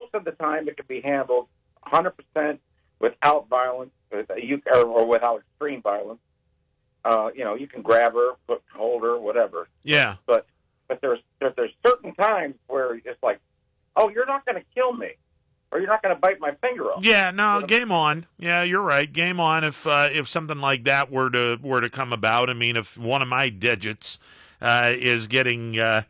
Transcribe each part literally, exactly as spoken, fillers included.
most of the time it can be handled one hundred percent without violence, with, uh, you, or, or without extreme violence. Uh, you know, you can grab her, put, hold her, whatever. Yeah. But but there's there, there's certain times where it's like, oh, you're not going to kill me, or you're not going to bite my finger off. Yeah, no, you know? game on. Yeah, you're right. Game on. If uh, if something like that were to were to come about, I mean, if one of my digits uh, is getting uh,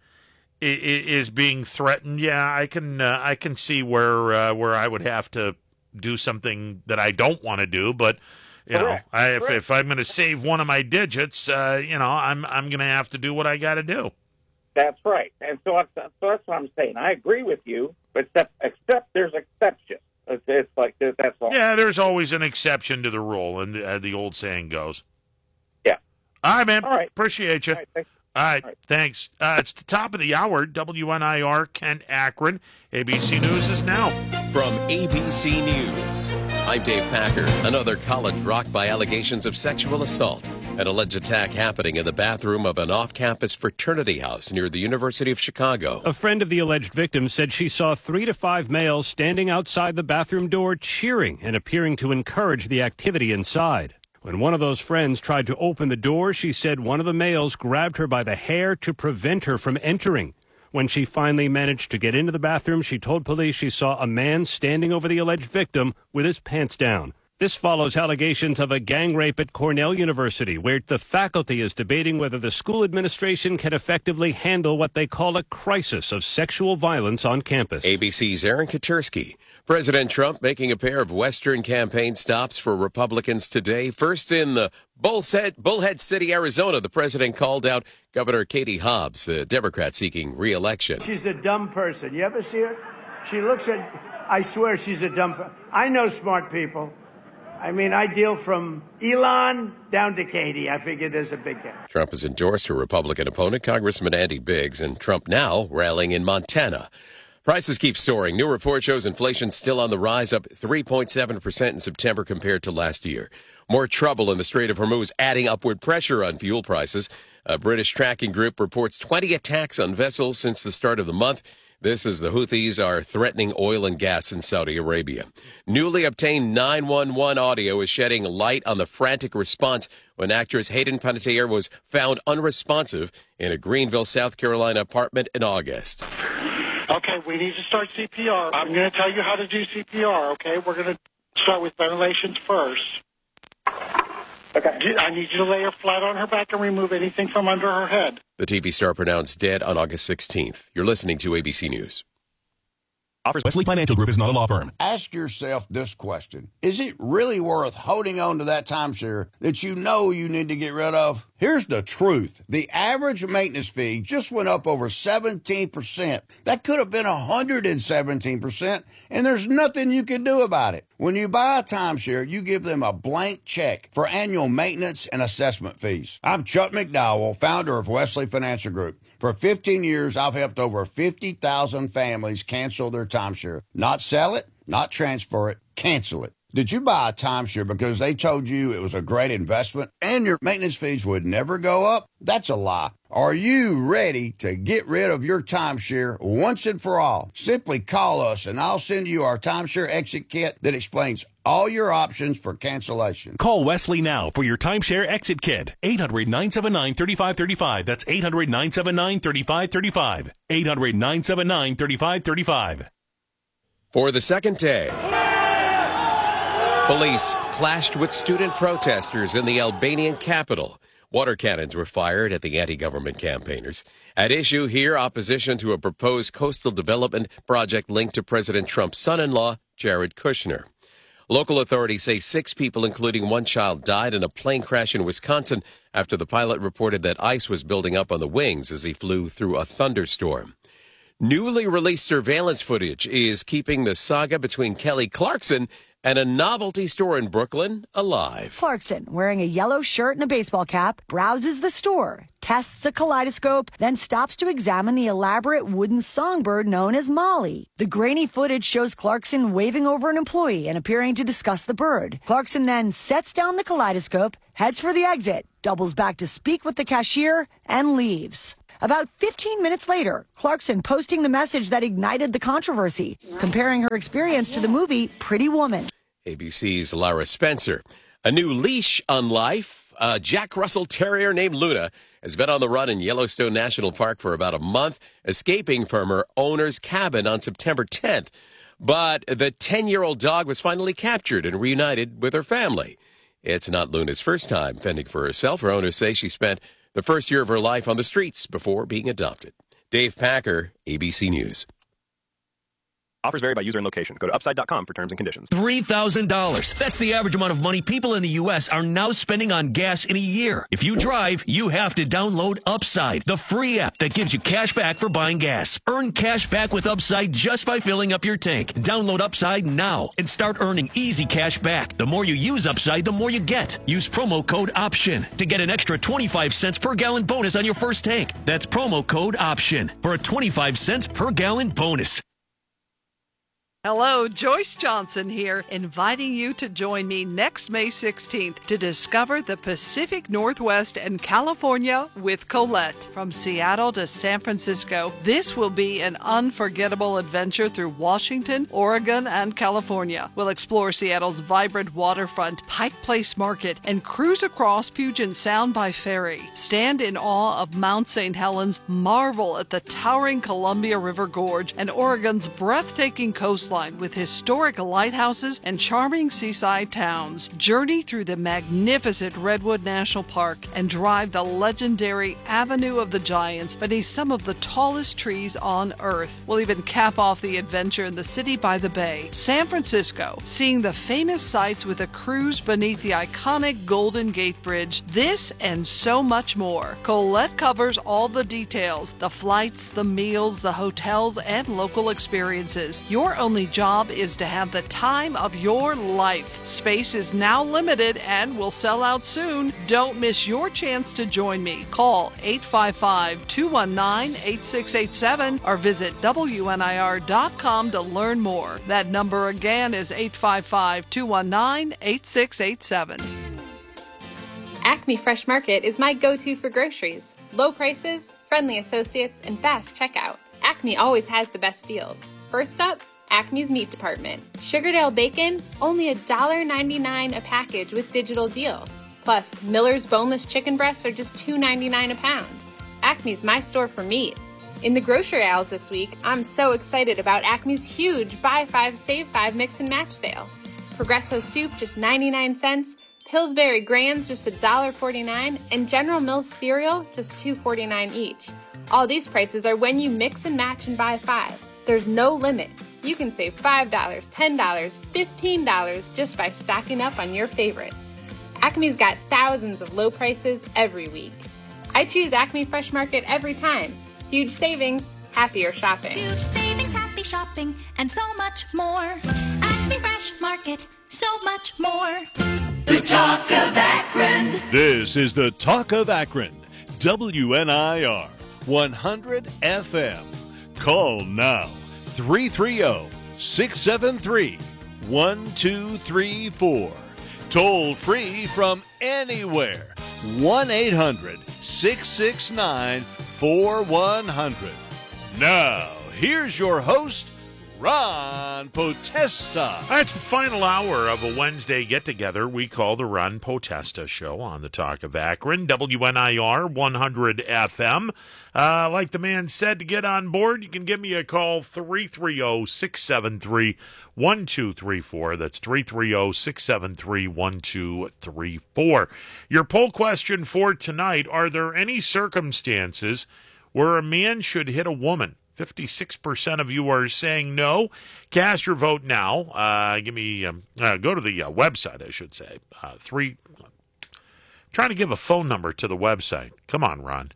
is being threatened, yeah, I can uh, I can see where uh, where I would have to do something that I don't want to do, but. You Correct. know, I, if, Correct. if I'm going to save one of my digits, uh, you know, I'm I'm going to have to do what I got to do. That's right, and so, I, so that's what I'm saying. I agree with you, but except, except there's exceptions. It's, it's like that's all. Yeah, there's always an exception to the rule, and uh, the old saying goes. Yeah. All right, man. All right. Appreciate you. All right, thanks. All right, All right. thanks. Uh, it's the top of the hour. W N I R, Kent Akron. A B C News is now. From A B C News, I'm Dave Packer. Another college rocked by allegations of sexual assault. An alleged attack happening in the bathroom of an off-campus fraternity house near the University of Chicago. A friend of the alleged victim said she saw three to five males standing outside the bathroom door cheering and appearing to encourage the activity inside. When one of those friends tried to open the door, she said one of the males grabbed her by the hair to prevent her from entering. When she finally managed to get into the bathroom, she told police she saw a man standing over the alleged victim with his pants down. This follows allegations of a gang rape at Cornell University, where the faculty is debating whether the school administration can effectively handle what they call a crisis of sexual violence on campus. A B C's Aaron Katersky. President Trump making a pair of Western campaign stops for Republicans today. First in the Bullhead, Bullhead City, Arizona, the president called out Governor Katie Hobbs, a Democrat seeking re-election. She's a dumb person. You ever see her? She looks at, I swear she's a dumb person. I know smart people. I mean, I deal from Elon down to Katie. I figure there's a big gap. Trump has endorsed her Republican opponent, Congressman Andy Biggs, and Trump now rallying in Montana. Prices keep soaring. New report shows inflation still on the rise, up three point seven percent in September compared to last year. More trouble in the Strait of Hormuz, adding upward pressure on fuel prices. A British tracking group reports twenty attacks on vessels since the start of the month. This as the Houthis are threatening oil and gas in Saudi Arabia. Newly obtained nine one one audio is shedding light on the frantic response when actress Hayden Panettiere was found unresponsive in a Greenville, South Carolina apartment in August. Okay, we need to start C P R. I'm going to tell you how to do C P R, okay? We're going to start with ventilations first. Okay. I need you to lay her flat on her back and remove anything from under her head. The T V star pronounced dead on August sixteenth. You're listening to A B C News. Wesley Financial Group is not a law firm. Ask yourself this question. Is it really worth holding on to that timeshare that you know you need to get rid of? Here's the truth. The average maintenance fee just went up over seventeen percent. That could have been one hundred seventeen percent, and there's nothing you can do about it. When you buy a timeshare, you give them a blank check for annual maintenance and assessment fees. I'm Chuck McDowell, founder of Wesley Financial Group. For fifteen years, I've helped over fifty thousand families cancel their timeshare. Not sell it, not transfer it, cancel it. Did you buy a timeshare because they told you it was a great investment and your maintenance fees would never go up? That's a lie. Are you ready to get rid of your timeshare once and for all? Simply call us and I'll send you our timeshare exit kit that explains all your options for cancellation. Call Wesley now for your timeshare exit kit. eight hundred, nine seven nine, three five three five. That's eight hundred, nine seven nine, three five three five. eight hundred, nine seven nine, three five three five. For the second day, police clashed with student protesters in the Albanian capital. Water cannons were fired at the anti-government campaigners. At issue here, opposition to a proposed coastal development project linked to President Trump's son-in-law, Jared Kushner. Local authorities say six people, including one child, died in a plane crash in Wisconsin after the pilot reported that ice was building up on the wings as he flew through a thunderstorm. Newly released surveillance footage is keeping the saga between Kelly Clarkson and a novelty store in Brooklyn alive. Clarkson, wearing a yellow shirt and a baseball cap, browses the store, tests a kaleidoscope, then stops to examine the elaborate wooden songbird known as Molly. The grainy footage shows Clarkson waving over an employee and appearing to discuss the bird. Clarkson then sets down the kaleidoscope, heads for the exit, doubles back to speak with the cashier, and leaves. About fifteen minutes later, Clarkson posting the message that ignited the controversy, comparing her experience to the movie Pretty Woman. A B C's Lara Spencer. A new leash on life. A Jack Russell Terrier named Luna has been on the run in Yellowstone National Park for about a month, escaping from her owner's cabin on September tenth. But the ten-year-old dog was finally captured and reunited with her family. It's not Luna's first time fending for herself. Her owners say she spent the first year of her life on the streets before being adopted. Dave Packer, A B C News. Offers vary by user and location. Go to upside dot com for terms and conditions. three thousand dollars. That's the average amount of money people in the U S are now spending on gas in a year. If you drive, you have to download Upside, the free app that gives you cash back for buying gas. Earn cash back with Upside just by filling up your tank. Download Upside now and start earning easy cash back. The more you use Upside, the more you get. Use promo code OPTION to get an extra twenty-five cents per gallon bonus on your first tank. That's promo code OPTION for a twenty-five cents per gallon bonus. Hello, Joyce Johnson here, inviting you to join me next May sixteenth to discover the Pacific Northwest and California with Colette. From Seattle to San Francisco, this will be an unforgettable adventure through Washington, Oregon, and California. We'll explore Seattle's vibrant waterfront, Pike Place Market, and cruise across Puget Sound by ferry. Stand in awe of Mount Saint Helens, marvel at the towering Columbia River Gorge, and Oregon's breathtaking coastline with historic lighthouses and charming seaside towns. Journey through the magnificent Redwood National Park and drive the legendary Avenue of the Giants beneath some of the tallest trees on Earth. We'll even cap off the adventure in the city by the bay, San Francisco, seeing the famous sights with a cruise beneath the iconic Golden Gate Bridge. This and so much more. Colette covers all the details, the flights, the meals, the hotels, and local experiences. Your only job is to have the time of your life. Space is now limited and will sell out soon. Don't miss your chance to join me. Call eight five five, two one nine, eight six eight seven or visit W N I R dot com to learn more. That number again is eight five five, two one nine, eight six eight seven. Acme Fresh Market is my go-to for groceries. Low prices, friendly associates, and fast checkout. Acme always has the best deals. First up, Acme's Meat Department. Sugardale bacon, only one dollar ninety-nine a package with digital deal. Plus, Miller's boneless chicken breasts are just two ninety-nine a pound. Acme's my store for meat. In the grocery aisles this week, I'm so excited about Acme's huge Buy five, Save five mix and match sale. Progresso soup just ninety-nine cents, Pillsbury Grands just one dollar forty-nine, and General Mills cereal just two forty-nine each. All these prices are when you mix and match and buy five. There's no limit. You can save five dollars, ten dollars, fifteen dollars just by stocking up on your favorites. Acme's got thousands of low prices every week. I choose Acme Fresh Market every time. Huge savings, happier shopping. Huge savings, happy shopping, and so much more. Acme Fresh Market, so much more. The Talk of Akron. This is the Talk of Akron. W N I R one hundred F M. Call now. three three zero, six seven three, one two three four. Toll free from anywhere. one eight hundred, six six nine, four one zero zero. Now, here's your host, Ron Potesta. That's the final hour of a Wednesday get-together we call the Ron Potesta Show on the Talk of Akron, W N I R one hundred F M. Uh, like the man said, to get on board, you can give me a call, three three zero, six seven three, one two three four. That's three three zero, six seven three, one two three four. Your poll question for tonight, are there any circumstances where a man should hit a woman? fifty-six percent of you are saying no. Cast your vote now. Uh, give me, um, uh, go to the uh, website, I should say. Uh, three. Trying to give a phone number to the website. Come on, Ron.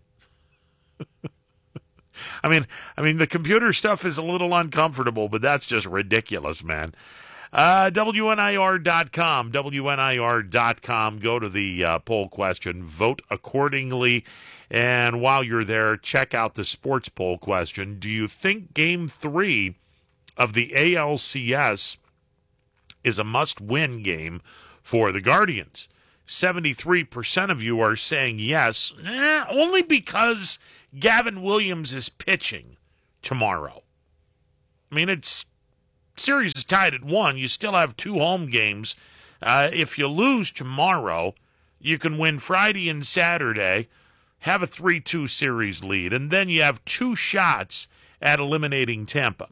I mean, I mean, the computer stuff is a little uncomfortable, but that's just ridiculous, man. Uh, W N I R dot com, W N I R dot com. Go to the uh, poll question, vote accordingly. And while you're there, check out the sports poll question. Do you think Game three of the A L C S is a must-win game for the Guardians? seventy-three percent of you are saying yes, eh, only because Gavin Williams is pitching tomorrow. I mean, it's series is tied at one. You still have two home games. Uh, if you lose tomorrow, you can win Friday and Saturday, have a three two series lead, and then you have two shots at eliminating Tampa.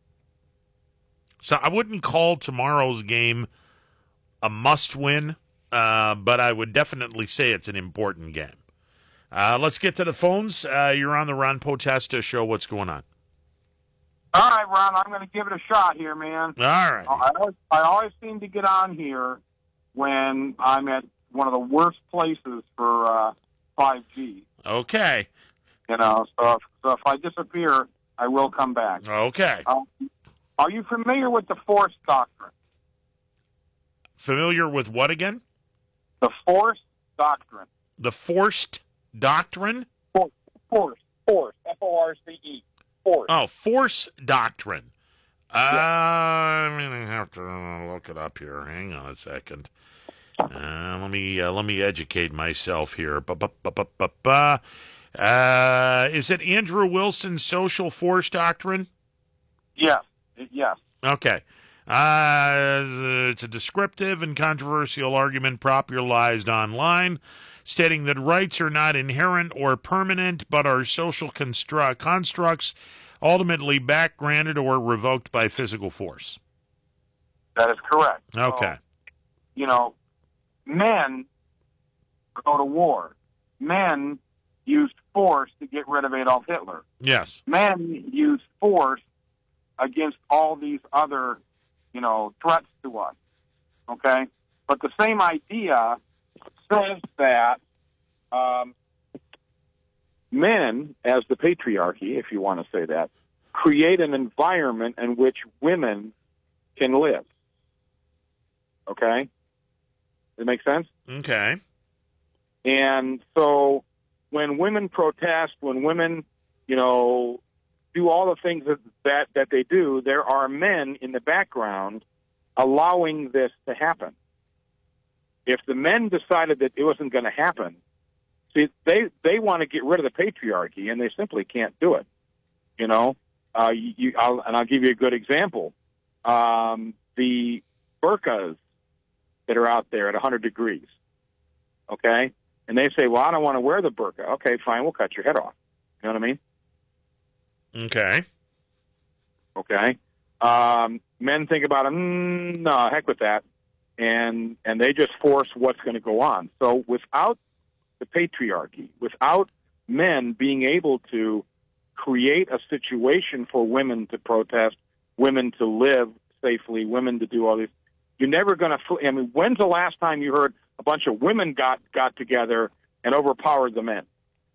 So I wouldn't call tomorrow's game a must-win, uh, but I would definitely say it's an important game. Uh, let's get to the phones. Uh, you're on the Ron Potesta Show. What's going on? All right, Ron, I'm going to give it a shot here, man. All right. I always, I always seem to get on here when I'm at one of the worst places for uh, five G. Okay. You know, so if, so if I disappear, I will come back. Okay. Um, are you familiar with the force doctrine? Familiar with what again? The force doctrine. The forced doctrine? Force, force, force, F O R C E. Force. Oh, force doctrine. Uh, I'm gonna have to look it up here. Hang on a second. Uh, let me uh, let me educate myself here. Ba-ba-ba-ba-ba. Uh, is it Andrew Wilson's social force doctrine? Yes. Yes. Okay. Uh, it's a descriptive and controversial argument popularized online, stating that rights are not inherent or permanent, but are social construct constructs ultimately back-granted or revoked by physical force. That is correct. Okay. So, you know, men go to war. Men used force to get rid of Adolf Hitler. Yes. Men used force against all these other, you know, threats to us. Okay? But the same idea says that um, men, as the patriarchy, if you want to say that, create an environment in which women can live. Okay? Does it make sense? Okay. And so when women protest, when women, you know, do all the things that, that, that they do, there are men in the background allowing this to happen. If the men decided that it wasn't going to happen, see, they, they want to get rid of the patriarchy, and they simply can't do it. You know, uh, you, I'll, and I'll give you a good example. Um, the burqas that are out there at one hundred degrees, okay? And they say, well, I don't want to wear the burqa. Okay, fine, we'll cut your head off. You know what I mean? Okay. Okay. Um, men think about, mm, no, heck with that. And and they just force what's going to go on. So without the patriarchy, without men being able to create a situation for women to protest, women to live safely, women to do all this, you're never going to, I mean, when's the last time you heard a bunch of women got, got together and overpowered the men?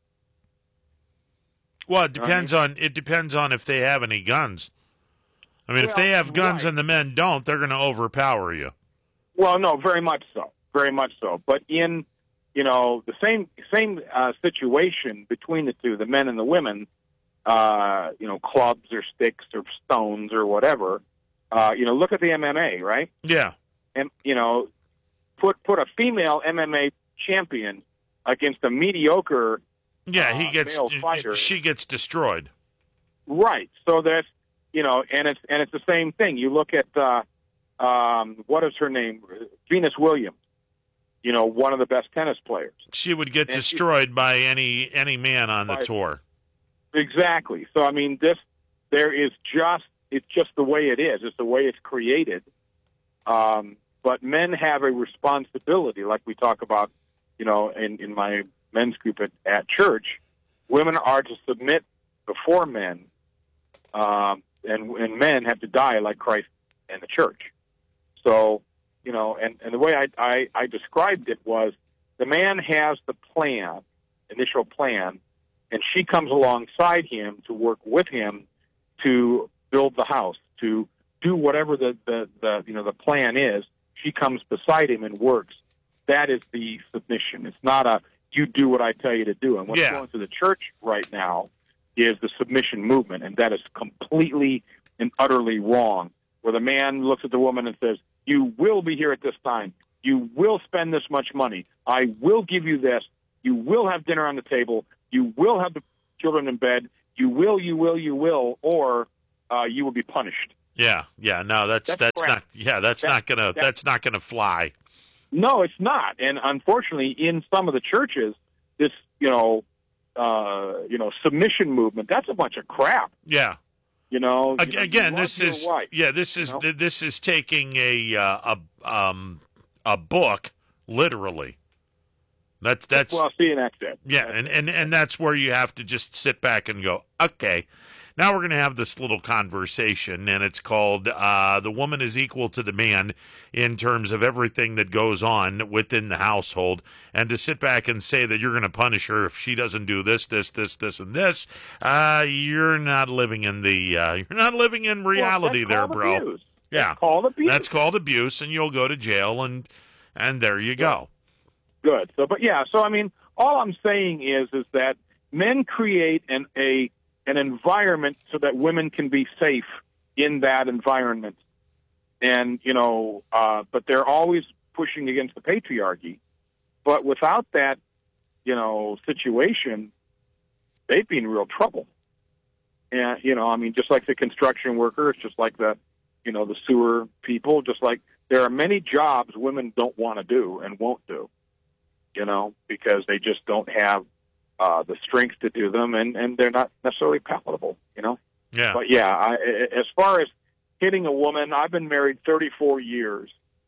Well, it depends on it depends on if they have any guns. I mean, Well, if they have guns right. and the men don't, they're going to overpower you. Well, no, very much so, very much so. But in, you know, the same same uh, situation between the two, the men and the women, uh, you know, clubs or sticks or stones or whatever. Uh, you know, look at the M M A, right? Yeah. And you know, put put a female M M A champion against a mediocre. Yeah, he uh, gets male fighter. she gets destroyed. Right. So that's, you know, and it's and it's the same thing. You look at uh, um, what is her name, Venus Williams. You know, one of the best tennis players. She would get And destroyed she, by any any man on the by, tour. Exactly. So I mean, this there is just it's just the way it is. It's the way it's created. Um, but men have a responsibility, like we talk about, you know, in, in my men's group at, at church. Women are to submit before men, um, and, and men have to die like Christ and the church. So, you know, and, and the way I, I, I described it was the man has the plan, initial plan, and she comes alongside him to work with him to build the house, to do whatever the, the, the you know the plan is. She comes beside him and works. That is the submission. It's not a you do what I tell you to do. And what's yeah. going through the church right now is the submission movement, and that is completely and utterly wrong. Where the man looks at the woman and says, "You will be here at this time. You will spend this much money. I will give you this. You will have dinner on the table. You will have the children in bed. You will, you will, you will, or uh, you will be punished. Yeah, yeah, no, that's that's, that's not. Yeah, that's, that's not gonna. That's, that's not gonna fly. No, it's not. And unfortunately, in some of the churches, this you know, uh, you know, submission movement. That's a bunch of crap. Yeah. You know. Again, you know, again you this is wife, yeah. This is you know? this is taking a uh, a um a book literally. That's that's well, see, that's it. Yeah, and, and, and that's where you have to just sit back and go, okay, now we're going to have this little conversation, and it's called uh, The Woman is Equal to the Man in terms of everything that goes on within the household, and to sit back and say that you're going to punish her if she doesn't do this, this, this, this, and this, uh, you're not living in the uh, you're not living in reality well, there, bro. Abuse. Yeah, that's called abuse. That's called abuse, and you'll go to jail, and and there you go. Good. So, but yeah. So, I mean, all I'm saying is, is that men create an a an environment so that women can be safe in that environment, and you know, uh, but they're always pushing against the patriarchy. But without that, you know, situation, they'd be in real trouble. And you know, I mean, just like the construction workers, just like the, you know, the sewer people, just like there are many jobs women don't want to do and won't do. You know, because they just don't have uh, the strength to do them, and, and they're not necessarily palatable, you know? Yeah. But, yeah, I, as far as hitting a woman, I've been married thirty-four years,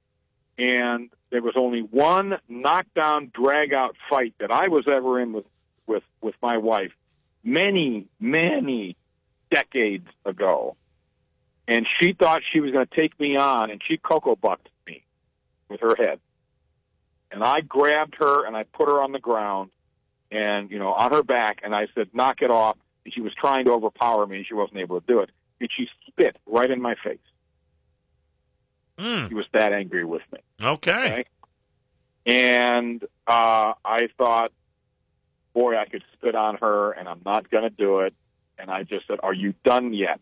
and there was only one knockdown, drag-out fight that I was ever in with, with, with my wife many, many decades ago. And she thought she was going to take me on, and she cocoa bucked me with her head. And I grabbed her and I put her on the ground and, you know, on her back, and I said, knock it off. And she was trying to overpower me, and she wasn't able to do it. And she spit right in my face. Mm. She was that angry with me. Okay. okay? And uh, I thought, boy, I could spit on her, and I'm not going to do it. And I just said, are you done yet?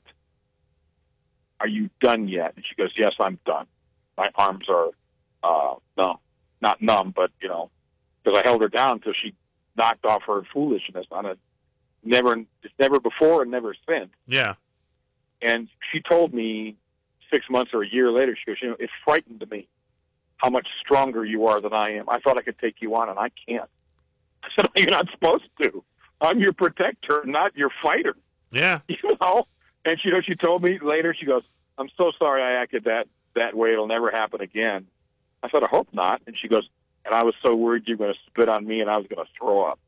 Are you done yet? And she goes, yes, I'm done. My arms are uh, numb. Not numb, but, you know, because I held her down until she knocked off her foolishness on it. Never, it's never before and never since. Yeah. And she told me six months or a year later, she goes, you know, it frightened me how much stronger you are than I am. I thought I could take you on, and I can't. I said, you're not supposed to. I'm your protector, not your fighter. Yeah. You know? And she, you know, she told me later, she goes, I'm so sorry I acted that, that way. It'll never happen again. I said, I hope not. And she goes, and I was so worried you were going to spit on me and I was going to throw up.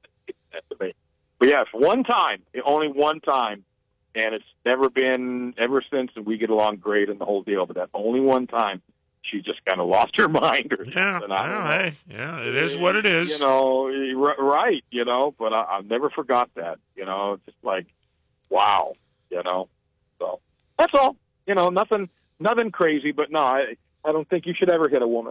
But yes, one time, only one time, and it's never been ever since, and we get along great and the whole deal. But that only one time, she just kind of lost her mind. Or yeah, something. I don't yeah, know. hey, yeah, it is what it is. You know, right, you know, but I, I've never forgot that, you know, it's just like, wow, you know. So that's all, you know, nothing, nothing crazy, but no, I, I don't think you should ever hit a woman.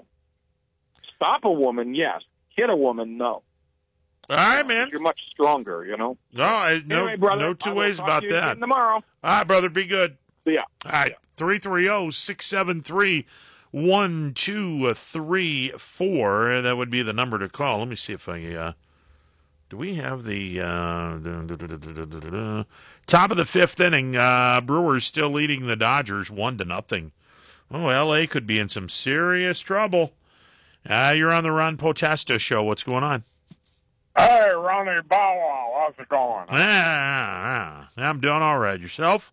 Stop a woman, yes. Hit a woman, no. All right, man. You're much stronger, you know. No, I, no, anyway, brother, no two I will ways talk about to you that. again tomorrow. All right, brother, be good. See ya. All right, three three zero six seven three one two three four. That would be the number to call. Let me see if I. Uh, do we have the uh, da, da, da, da, da, da, da. Top of the fifth inning? Uh, Brewers still leading the Dodgers one to nothing. Oh, L A could be in some serious trouble. Uh, you're on the Ron Potesta show. What's going on? Hey, Ronnie Bow Wow, how's it going? Ah, I'm doing all right. Yourself?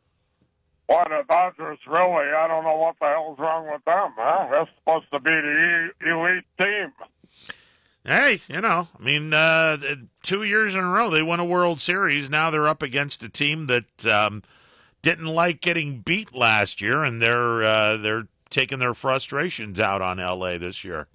Boy, the Dodgers really, I don't know what the hell's wrong with them, huh? They're supposed to be the e- elite team. Hey, you know, I mean, uh, two years in a row they won a World Series. Now they're up against a team that um, didn't like getting beat last year, and they're uh, they're taking their frustrations out on L A this year.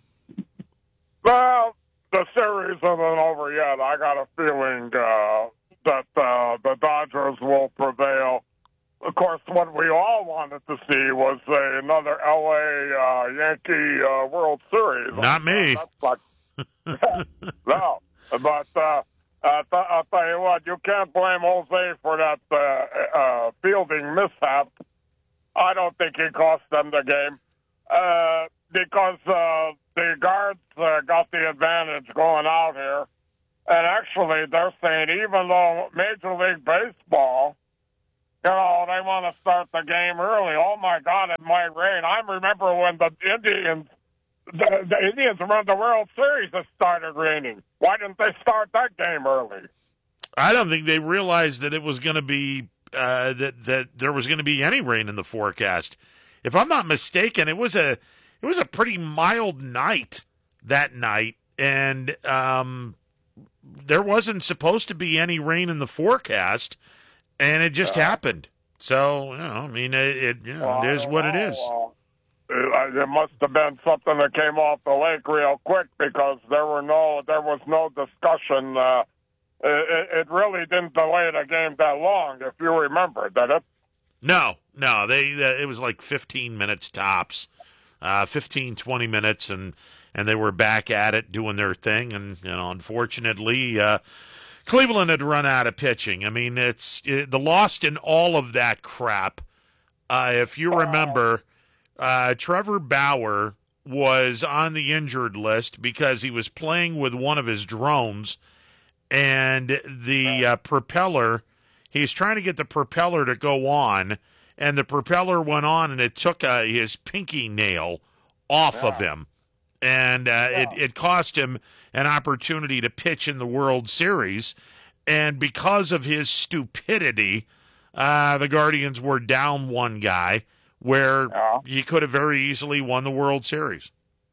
Well, the series isn't over yet. I got a feeling uh, that uh, the Dodgers will prevail. Of course, what we all wanted to see was uh, another L A uh, Yankee uh, World Series. Not me. That's like, no, but uh, uh, th- I'll tell you what, you can't blame Jose for that uh, uh, fielding mishap. I don't think he cost them the game. Uh, because uh, the guards uh, got the advantage going out here. And actually, they're saying even though Major League Baseball, you know, they want to start the game early. Oh, my God, it might rain. I remember when the Indians, the, the Indians around the World Series, it started raining. Why didn't they start that game early? I don't think they realized that it was going to be, uh, that, that there was going to be any rain in the forecast. If I'm not mistaken, it was a, it was a pretty mild night that night. And, um, there wasn't supposed to be any rain in the forecast, and it just yeah. happened. So, you know, I mean, it, it, you know, well, it is what know. it is. Well, it, it must have been something that came off the lake real quick because there were no, there was no discussion. Uh, it, it really didn't delay the game that long, if you remember, did it? No, no, they uh, it was like fifteen minutes tops, uh, fifteen, twenty minutes, and. And they were back at it doing their thing. And, you know, unfortunately, uh, Cleveland had run out of pitching. I mean, it's it, the lost in all of that crap. Uh, if you remember, uh, Trevor Bauer was on the injured list because he was playing with one of his drones. And the uh, propeller, he's trying to get the propeller to go on. And the propeller went on, and it took uh, his pinky nail off yeah. of him. And uh, yeah. it, it cost him an opportunity to pitch in the World Series. And because of his stupidity, uh, the Guardians were down one guy where yeah. he could have very easily won the World Series.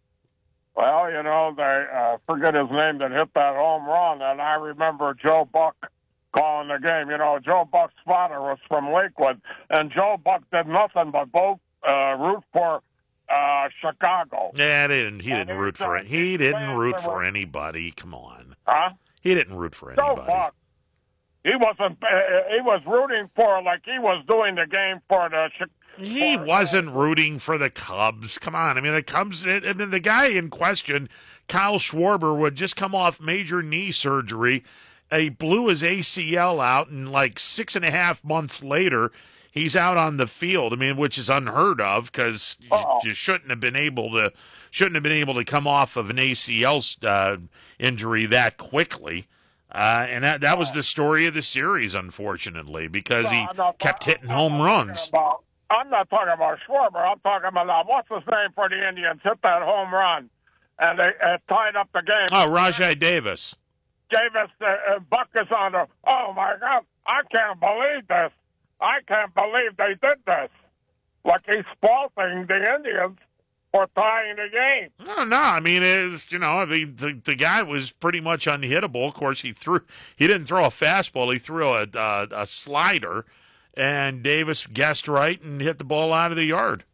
Well, you know, they uh, forget his name that hit that home run. And I remember Joe Buck calling the game. You know, Joe Buck's father was from Lakewood. And Joe Buck did nothing but both uh, root for Uh, Chicago. Yeah, didn't, he didn't and root for it. He didn't root for anybody. Come on. Huh? He didn't root for anybody. Joe Buck. He wasn't. Uh, he was rooting for like he was doing the game for the. He for, wasn't rooting for the Cubs. Come on. I mean, the Cubs. I mean, the guy in question, Kyle Schwarber, would just come off major knee surgery. He blew his A C L out, and like six and a half months later, he's out on the field. I mean, which is unheard of because you, you shouldn't have been able to shouldn't have been able to come off of an A C L uh, injury that quickly. Uh, and that that was the story of the series, unfortunately, because he no, kept hitting I'm home runs. About, I'm not talking about Schwarber. I'm talking about what's his name for the Indians hit that home run, and they uh, tied up the game. Oh, Rajai Davis. Davis, uh, uh, Buck is on the. Oh my God! I can't believe this. I can't believe they did this. Like he's faulting the Indians for tying the game. No, no. I mean, it's you know, I mean, the the guy was pretty much unhittable. Of course, he threw. He didn't throw a fastball. He threw a a, a slider, and Davis guessed right and hit the ball out of the yard.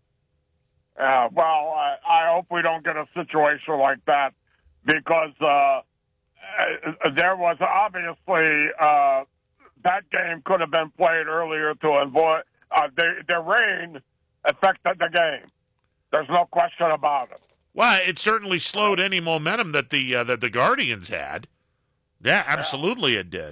Uh, well, I, I hope we don't get a situation like that because uh, uh, there was obviously. Uh, That game could have been played earlier to avoid uh, the the rain affected the game. There's no question about it. Well, it certainly slowed any momentum that the uh, that the Guardians had. Yeah, absolutely, yeah. It did.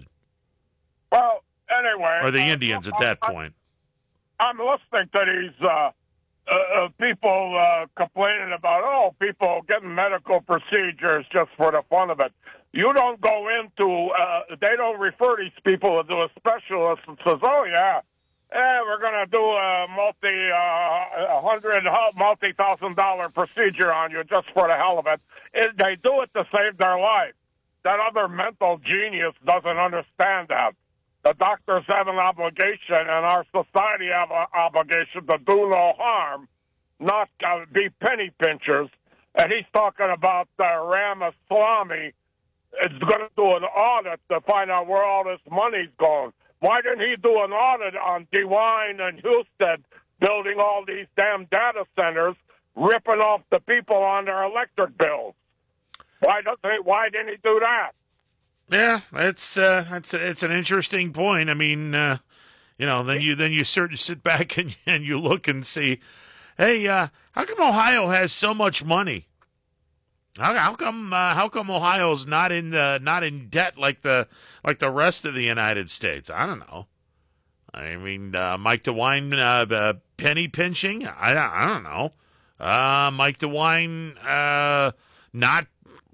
Well, anyway, or the uh, Indians uh, at that I, point. I'm listening to these uh, uh, people uh, complaining about oh, people getting medical procedures just for the fun of it. You don't go into, uh, they don't refer these people to a specialist and says, oh, yeah, eh, we're going to do a multi, uh, hundred, multi-thousand dollar procedure on you just for the hell of it. it. They do it to save their life. That other mental genius doesn't understand that. The doctors have an obligation, and our society have an obligation to do no harm, not uh, be penny pinchers. And he's talking about uh, Ramaswamy. It's going to do an audit to find out where all this money's going. Why didn't he do an audit on DeWine and Houston building all these damn data centers, ripping off the people on their electric bills? Why doesn't he, Why didn't he do that? Yeah, it's uh, it's it's an interesting point. I mean, uh, you know, then you then you sort of sit back and and you look and see, hey, uh, how come Ohio has so much money? How, how come uh, how come Ohio's not in the, not in debt like the like the rest of the United States? I don't know. I mean, uh, Mike DeWine uh, uh, penny pinching. I I don't know. Uh, Mike DeWine uh, not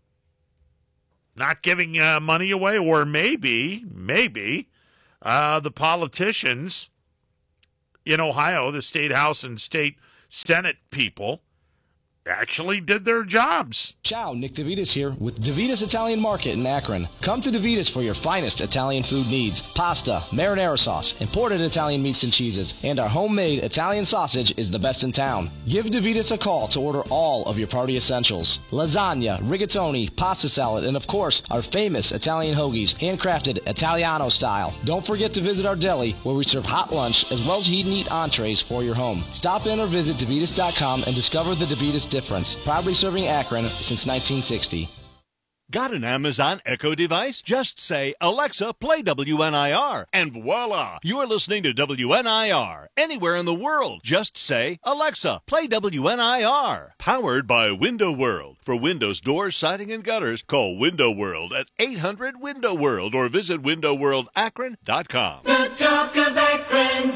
not giving uh, money away, or maybe, maybe uh, the politicians in Ohio, the state house and state senate people, actually did their jobs. Ciao, Nick DeVitas here with DeVitas Italian Market in Akron. Come to DeVitas for your finest Italian food needs. Pasta, marinara sauce, imported Italian meats and cheeses, and our homemade Italian sausage is the best in town. Give DeVitas a call to order all of your party essentials. Lasagna, rigatoni, pasta salad, and of course, our famous Italian hoagies, handcrafted Italiano style. Don't forget to visit our deli where we serve hot lunch as well as heat and eat entrees for your home. Stop in or visit DeVitas dot com and discover the DeVitas difference. Proudly serving Akron since nineteen sixty. Got an Amazon Echo device? Just say, Alexa, play W N I R, and voila! You're listening to W N I R. Anywhere in the world, just say, Alexa, play W N I R. Powered by Window World. For windows, doors, siding, and gutters, call Window World at eight hundred window world or visit window world akron dot com. The talk of Akron,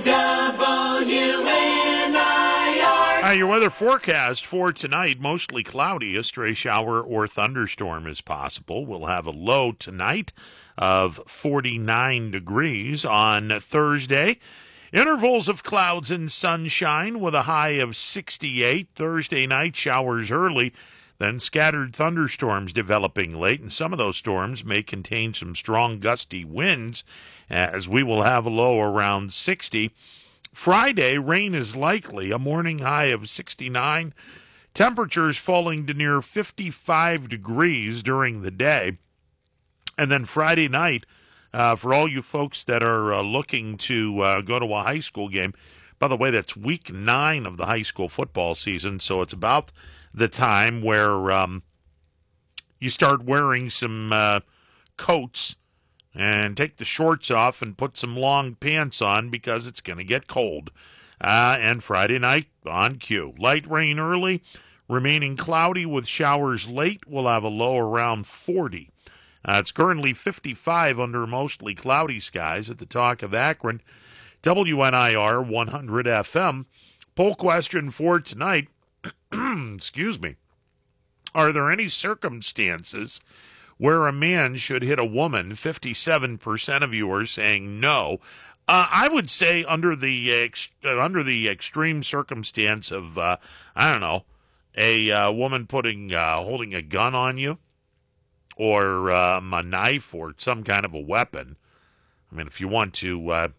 W N I R. Uh, your weather forecast for tonight, mostly cloudy. A stray shower or thunderstorm is possible. We'll have a low tonight of forty-nine degrees. On Thursday, intervals of clouds and sunshine with a high of sixty-eight. Thursday night, showers early, then scattered thunderstorms developing late, and some of those storms may contain some strong gusty winds, as we will have a low around sixty. Friday, rain is likely, a morning high of sixty-nine. Temperatures falling to near fifty-five degrees during the day. And then Friday night, uh, for all you folks that are uh, looking to uh, go to a high school game, by the way, that's week nine of the high school football season, so it's about the time where um, you start wearing some uh, coats and take the shorts off and put some long pants on because it's going to get cold. Uh, and Friday night on cue. Light rain early, remaining cloudy with showers late. We'll have a low around forty. Uh, it's currently fifty-five under mostly cloudy skies at the Talk of Akron. W N I R one hundred F M. Poll question for tonight. Excuse me. Are there any circumstances where a man should hit a woman? fifty-seven percent of you are saying no. Uh, I would say under the ex- uh, under the extreme circumstance of, uh, I don't know, a uh, woman putting uh, holding a gun on you, or um, a knife, or some kind of a weapon. I mean, if you want to uh,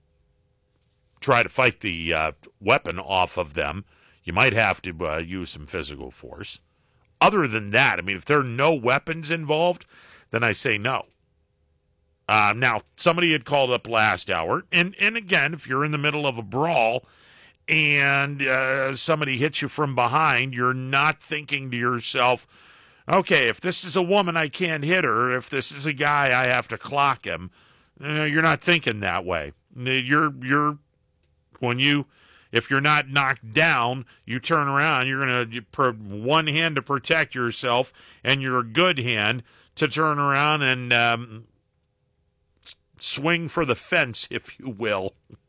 try to fight the uh, weapon off of them, you might have to uh, use some physical force. Other than that, I mean, if there are no weapons involved, then I say no. Uh, now, somebody had called up last hour, and, and again, if you're in the middle of a brawl and uh, somebody hits you from behind, you're not thinking to yourself, okay, if this is a woman, I can't hit her. If this is a guy, I have to clock him. Uh, you're not thinking that way. You're, you're, when you... If you're not knocked down, you turn around, you're going to put one hand to protect yourself and your good hand to turn around and um, swing for the fence, if you will.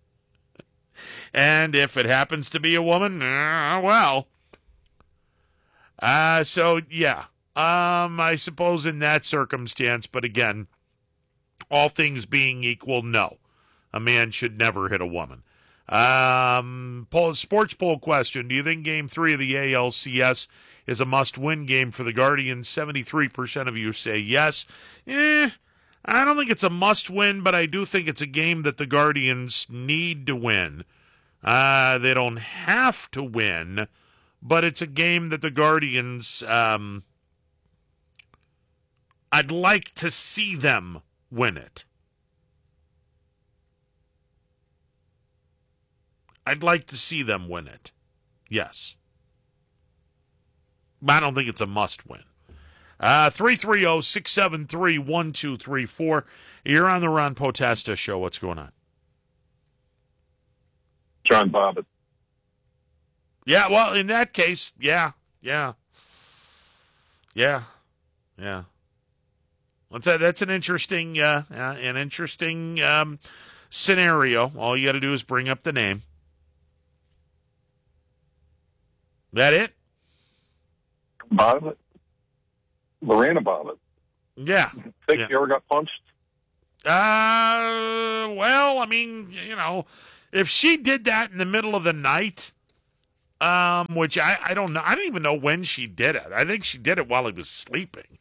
And if it happens to be a woman, uh, well. Uh, so, yeah, um, I suppose in that circumstance, but again, all things being equal, no. A man should never hit a woman. Um, poll, sports poll question. Do you think game three of the A L C S is a must-win game for the Guardians? seventy-three percent of you say yes. Eh, I don't think it's a must-win, but I do think it's a game that the Guardians need to win. Uh, they don't have to win, but it's a game that the Guardians, um, I'd like to see them win it. I'd like to see them win it. Yes. But I don't think it's a must-win. Uh, three three zero, six seven three, one two three four. You're on the Ron Potesta Show. What's going on? John Bobbitt. Yeah, well, in that case, yeah, yeah. Yeah, yeah. That's, a, that's an interesting, uh, uh, an interesting um, scenario. All you got to do is bring up the name. That it? Bobbitt? Lorena Bobbitt. Yeah. Think yeah. you ever got punched? Uh, well, I mean, you know, if she did that in the middle of the night, um, which I, I don't know, I don't even know when she did it. I think she did it while he was sleeping.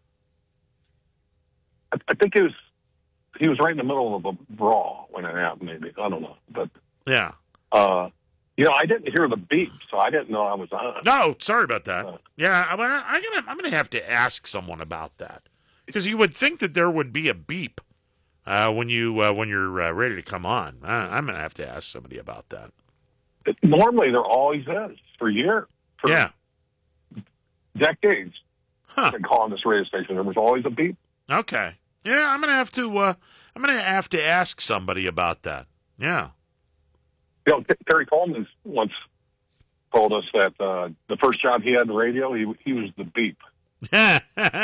I, I think it was, he was right in the middle of a brawl when it happened, maybe. I don't know. But, yeah. Uh, you know, I didn't hear the beep, so I didn't know I was on. No, sorry about that. Uh, yeah, I, I'm gonna, I'm gonna have to ask someone about that because you would think that there would be a beep uh, when you uh, when you're uh, ready to come on. I, I'm gonna have to ask somebody about that. It, normally, there always is for years. For yeah, decades. Huh. I've been calling this radio station. There was always a beep. Okay. Yeah, I'm gonna have to. Uh, I'm gonna have to ask somebody about that. Yeah. You know, Terry Coleman once told us that uh, the first job he had in the radio, he he was the beep. yeah,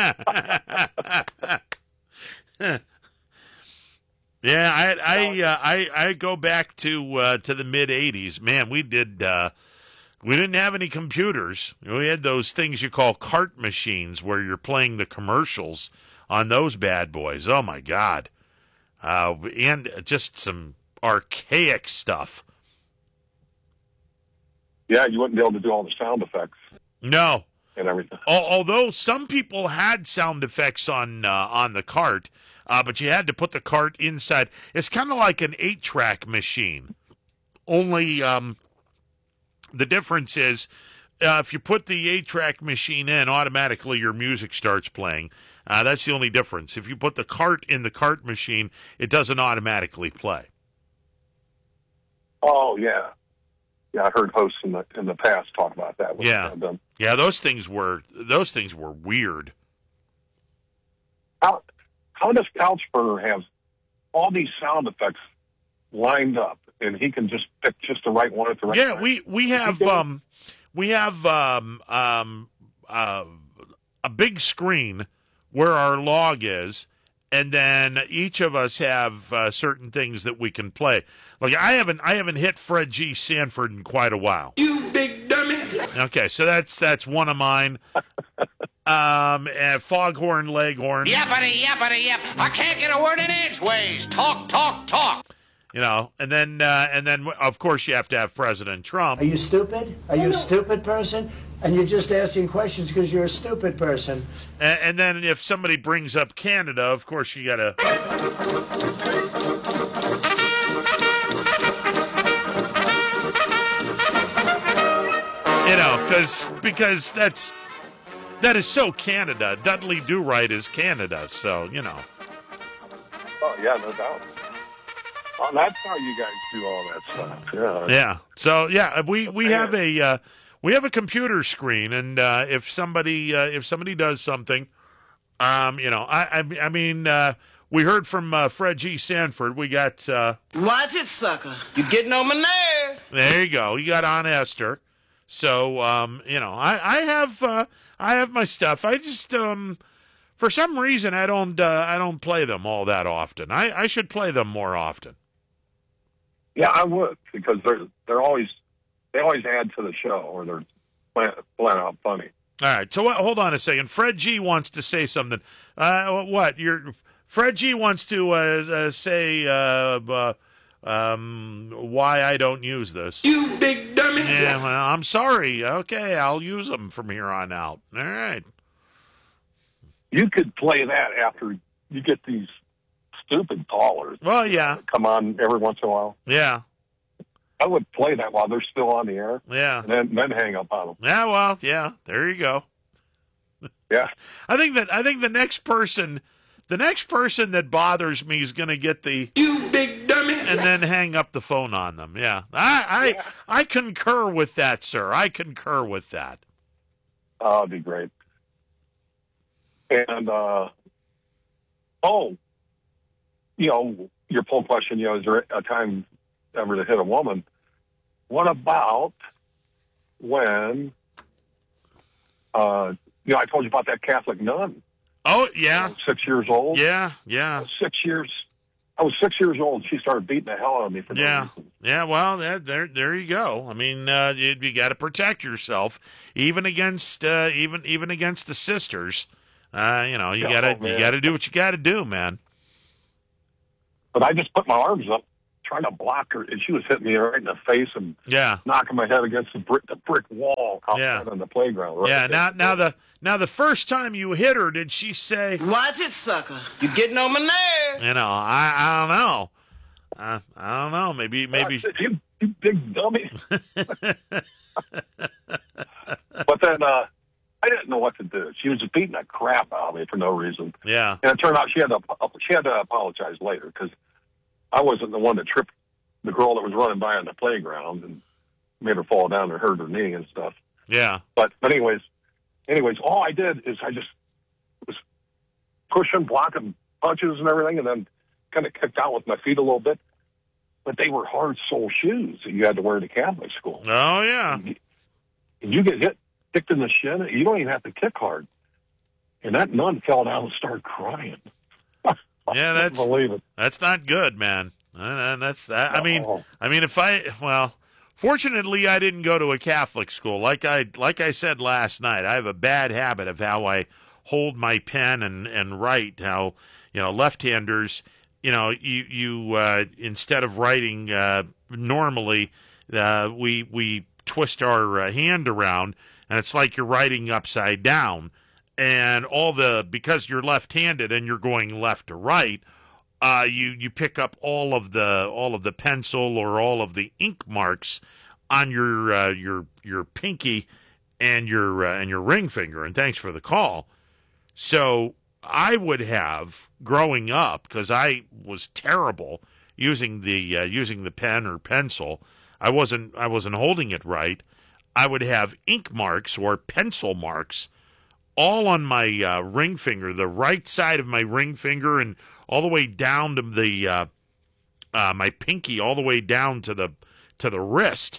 I I uh, I I go back to uh, to the mid eighties. Man, we did. Uh, we didn't have any computers. We had those things you call cart machines, where you're playing the commercials on those bad boys. Oh my God, uh, and just some archaic stuff. Yeah, you wouldn't be able to do all the sound effects. No. And everything. Although some people had sound effects on uh, on the cart, uh, but you had to put the cart inside. It's kind of like an eight-track machine. Only um, the difference is uh, if you put the eight-track machine in, automatically your music starts playing. Uh, that's the only difference. If you put the cart in the cart machine, it doesn't automatically play. Oh, yeah. Yeah, I heard hosts in the in the past talk about that. Yeah, yeah, those things were those things were weird. How how does Couchburner have all these sound effects lined up, and he can just pick just the right one at the right yeah, time? we we have um we have um um uh, a big screen where our log is. And then each of us have uh, certain things that we can play. Like I haven't, I haven't hit Fred G. Sanford in quite a while. You big dummy. Okay, so that's that's one of mine. Um, and Foghorn Leghorn. Yappity yappity yap. I can't get a word in edgeways. Talk talk talk. You know, and then uh, and then of course you have to have President Trump. Are you stupid? Are you a stupid person? And you're just asking questions because you're a stupid person. And, and then if somebody brings up Canada, of course you got to. You know, because because that's that is so Canada. Dudley Do Right is Canada, so you know. Oh yeah, no doubt. Oh, that's how you guys do all that stuff. Yeah. Yeah. So yeah, we we have a. Uh, We have a computer screen, and uh, if somebody uh, if somebody does something, um, you know, I I, I mean, uh, we heard from uh, Fred G. Sanford. We got uh, watch it, sucker. You're getting on my nerve. There you go. You got on Esther. So um, you know, I I have uh, I have my stuff. I just um, for some reason I don't uh, I don't play them all that often. I, I should play them more often. Yeah, I would because they're they're always. They always add to the show, or they're flat, flat out funny. All right, so what, hold on a second. Fred G wants to say something. Uh, what? You're, Fred G wants to uh, uh, say uh, uh, um, why I don't use this. You big dummy. Yeah, well, I'm sorry. Okay, I'll use them from here on out. All right. You could play that after you get these stupid callers. Well, yeah. Come on every once in a while. Yeah. I would play that while they're still on the air. Yeah. And then, then hang up on them. Yeah, well, yeah. There you go. Yeah. I think that I think the next person the next person that bothers me is going to get the you big dummy and then hang up the phone on them. Yeah. I I, yeah. I concur with that, sir. I concur with that. Oh, it'd be great. And uh oh, you know, your poll question, you know, is there a time ever to hit a woman? What about when, uh, you know, I told you about that Catholic nun. Oh, yeah. Six years old. Yeah, yeah. Six years. I was six years old. She started beating the hell out of me for no Yeah, reason. Yeah, well, that, there, there you go. I mean, uh, you, you got to protect yourself, even against, uh, even, even against the sisters. Uh, you know, you Yeah, gotta, oh, you gotta do what you gotta do, man. But I just put my arms up, trying to block her, and she was hitting me right in the face and Yeah. knocking my head against the brick, the brick wall outside Yeah. on the playground. Right Yeah. there. Now, now the, now the first time you hit her, did she say, "Watch it, sucker. You're getting on my nerves"? You know, I, I don't know. I, I don't know. Maybe, maybe. You, you big dummy. But then uh, I didn't know what to do. She was just beating the crap out of me for no reason. Yeah. And it turned out she had to she had to apologize later because I wasn't the one that tripped the girl that was running by on the playground and made her fall down and hurt her knee and stuff. Yeah. But but anyways, anyways, all I did is I just was pushing, blocking punches and everything, and then kind of kicked out with my feet a little bit. But they were hard sole shoes that you had to wear to Catholic school. Oh yeah. And you, and you get hit, kicked in the shin. You don't even have to kick hard. And that nun fell down and started crying. Yeah, that's believe it. That's not good, man. Uh, that's that. I mean, I mean, if I well, fortunately, I didn't go to a Catholic school. Like I like I said last night, I have a bad habit of how I hold my pen and and write. How you know left-handers. You know, you you uh, instead of writing uh, normally, uh, we we twist our uh, hand around, and it's like you're writing upside down. And all the because you're left-handed and you're going left to right, uh, you you pick up all of the all of the pencil or all of the ink marks on your uh, your your pinky and your uh, and your ring finger. And thanks for the call. So I would have growing up because I was terrible using the uh, using the pen or pencil. I wasn't I wasn't holding it right. I would have ink marks or pencil marks all on my uh, ring finger, the right side of my ring finger, and all the way down to the uh, uh, my pinky, all the way down to the to the wrist.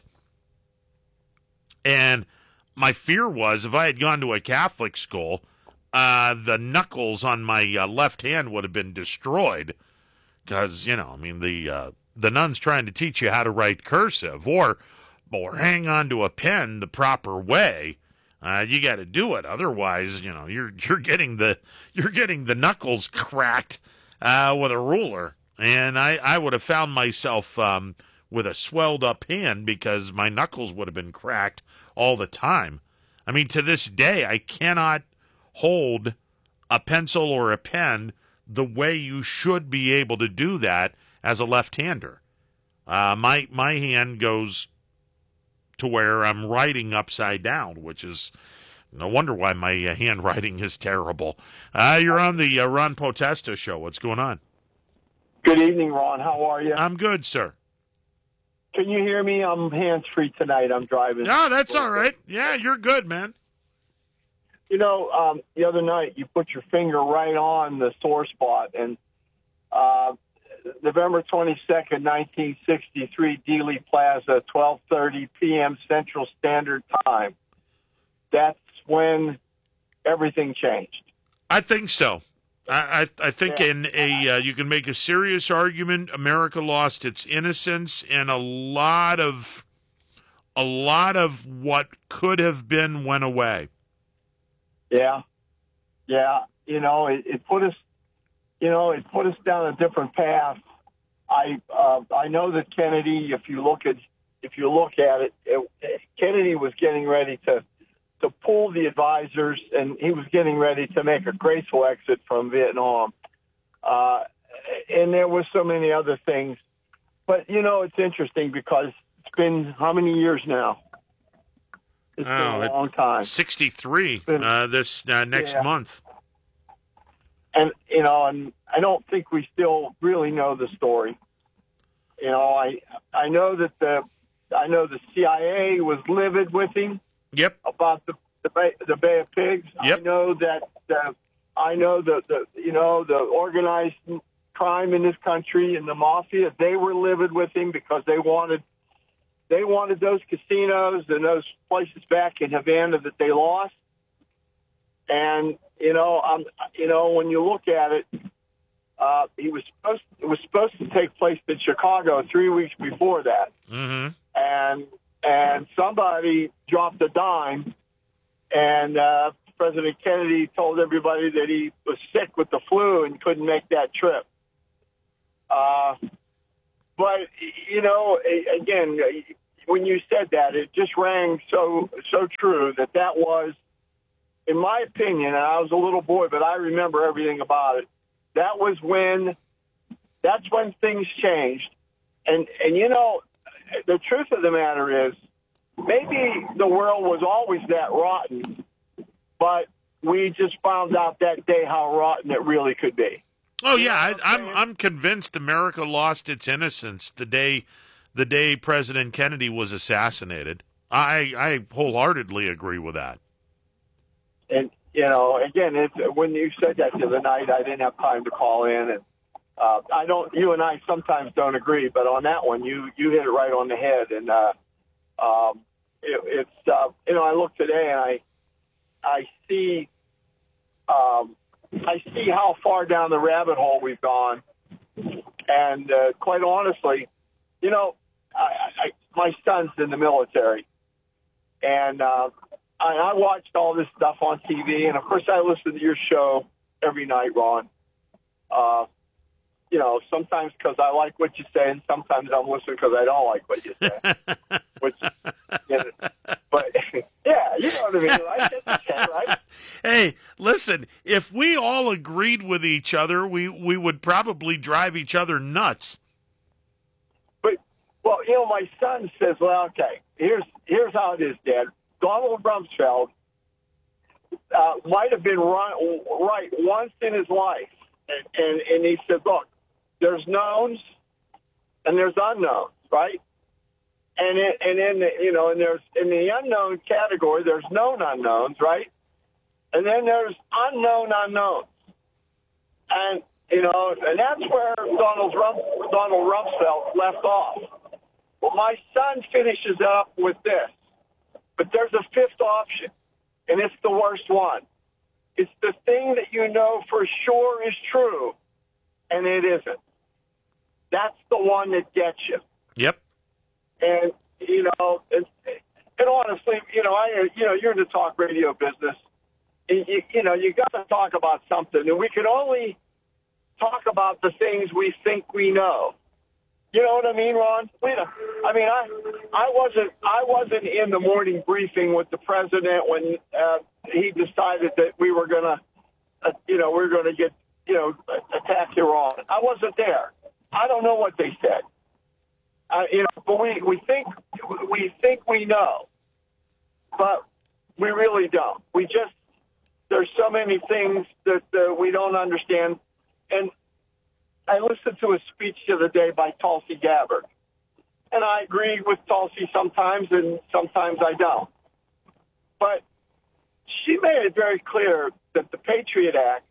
And my fear was if I had gone to a Catholic school, uh, the knuckles on my uh, left hand would have been destroyed. Because, you know, I mean, the uh, the nun's trying to teach you how to write cursive or, or hang on to a pen the proper way. Uh, you got to do it. Otherwise, you know, you're you're getting the you're getting the knuckles cracked uh, with a ruler. And I, I would have found myself um, with a swelled up hand because my knuckles would have been cracked all the time. I mean, to this day, I cannot hold a pencil or a pen the way you should be able to do that as a left-hander. Uh, my my hand goes to where I'm writing upside down, which is no wonder why my uh, handwriting is terrible. Uh, you're on the uh, Ron Potesta show. What's going on? Good evening, Ron. How are you? I'm good, sir. Can you hear me? I'm hands-free tonight. I'm driving. No, that's all right. Yeah, you're good, man. You know, um, the other night you put your finger right on the sore spot, and uh, November twenty-second, nineteen sixty-three, Dealey Plaza, twelve thirty p.m. Central Standard Time. That's when everything changed. I think so. I I, I think Yeah. in a uh, you can make a serious argument. America lost its innocence, and a lot of a lot of what could have been went away. Yeah, yeah. You know, it, it put us, you know, it put us down a different path. I uh, I know that Kennedy, if you look at if you look at it, it, Kennedy was getting ready to to pull the advisors, and he was getting ready to make a graceful exit from Vietnam. Uh, and there was so many other things. But, you know, it's interesting because it's been how many years now? It's Oh, been a long time. sixty-three been- uh, this uh, next Yeah. month. And, you know, and I don't think we still really know the story. You know, I I know that the I know the C I A was livid with him. Yep. About the the Bay, the Bay of Pigs. Yep. I know that uh, I know the, the you know the organized crime in this country and the mafia. They were livid with him because they wanted they wanted those casinos and those places back in Havana that they lost. And you know, um, you know, when you look at it, Uh, he was supposed it was supposed to take place in Chicago three weeks before that, Mm-hmm. and and somebody dropped a dime, and uh, President Kennedy told everybody that he was sick with the flu and couldn't make that trip. Uh, but you know, a- again, when you said that, it just rang so so true that that was, in my opinion, and I was a little boy, but I remember everything about it. That was when, that's when things changed. And, and you know, the truth of the matter is, maybe the world was always that rotten, but we just found out that day how rotten it really could be. Oh yeah, I, I'm I'm convinced America lost its innocence the day the day President Kennedy was assassinated. I I wholeheartedly agree with that. And, you know, again, it's, when you said that the other night, I didn't have time to call in. And uh, I don't, you and I sometimes don't agree, but on that one, you, you hit it right on the head. And uh, um, it, it's, uh, you know, I look today and I, I see, um, I see how far down the rabbit hole we've gone. And uh, quite honestly, you know, I, I, my son's in the military. And, uh, I, I watched all this stuff on T V, and of course I listen to your show every night, Ron. Uh, you know, sometimes because I like what you say, and sometimes I'm listening because I don't like what you say. Which, you know, but yeah, you know what I mean, right? That's okay, right? Hey, listen, if we all agreed with each other, we, we would probably drive each other nuts. But well, you know, my son says, "Well, okay, here's here's how it is, Dad. Donald Rumsfeld uh, might have been run, right once in his life." And, and, and he said, look, there's knowns and there's unknowns, right? And it, and in the, you know, and there's in the unknown category, there's known unknowns, right? And then there's unknown unknowns. And, you know, and that's where Donald, Rum, Donald Rumsfeld left off. Well, my son finishes up with this. But there's a fifth option, and it's the worst one. It's the thing that you know for sure is true, and it isn't. That's the one that gets you. Yep. And, you know, and, and honestly, you know, I, you know, you're in the talk radio business. You, you, you know, you got to talk about something, and we can only talk about the things we think we know. You know what I mean, Ron? We, I mean, I, I wasn't, I wasn't in the morning briefing with the president when uh, he decided that we were gonna, uh, you know, we we're gonna get, you know, attack Iran. I wasn't there. I don't know what they said. Uh, you know, but we, we think, we think we know, but we really don't. We just, there's so many things that uh, we don't understand, and I listened to a speech the other day by Tulsi Gabbard, and I agree with Tulsi sometimes, and sometimes I don't. But she made it very clear that the Patriot Act,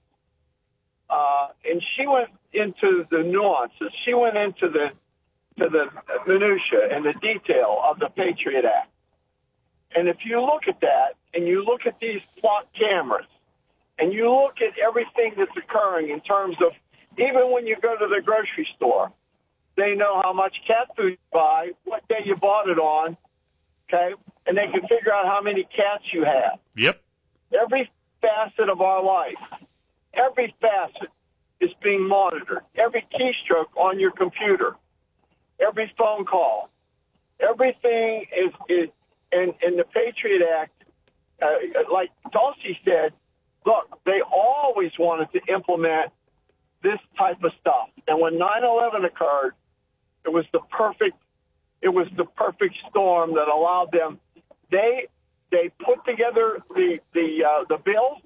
uh, and she went into the nuances. She went into the to the minutia and the detail of the Patriot Act. And if you look at that, and you look at these plot cameras, and you look at everything that's occurring in terms of, even when you go to the grocery store, they know how much cat food you buy, what day you bought it on, okay? And they can figure out how many cats you have. Yep. Every facet of our life, every facet is being monitored. Every keystroke on your computer, every phone call, everything is, is in, in the Patriot Act, uh, like Tulsi said, look, they always wanted to implement this type of stuff. And when nine eleven occurred, it was the perfect, it was the perfect storm that allowed them. They they put together the the uh, the bill,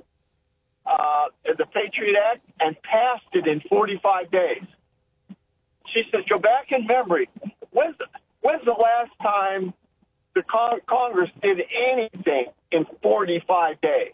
uh, the Patriot Act, and passed it in forty-five days. She says, go back in memory. When's the, when's the last time the con- Congress did anything in forty-five days?